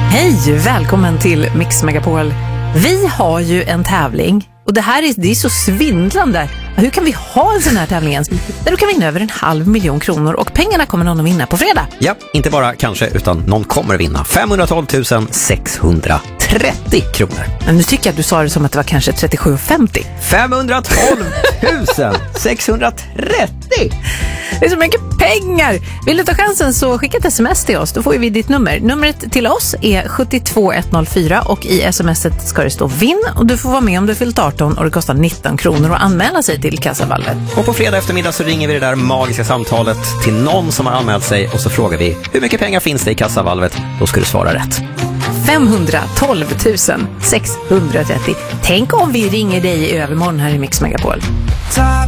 Hej, välkommen till Mix Megapol. Vi har ju en tävling och det är så svindlande. Hur kan vi ha en sån här tävling ens? Där du kan vinna över 500 000 kronor och pengarna kommer någon att vinna på fredag. Ja, inte bara kanske utan någon kommer att vinna 512 630 kronor. Men nu tycker jag att du sa det som att det var kanske 37,50. 512 630! Det är så mycket pengar! Vill du ta chansen så skicka ett sms till oss. Då får vi ditt nummer. Numret till oss är 72104 och i smset ska det stå vinn. Och du får vara med om du fyllt 18 och det kostar 19 kronor att anmäla sig till kassavalvet. Och på fredag eftermiddag så ringer vi det där magiska samtalet till någon som har anmält sig och så frågar vi hur mycket pengar finns det i kassavalvet? Då ska du svara rätt. 512 630. Tänk om vi ringer dig i övermorgon här i Mix Megapol.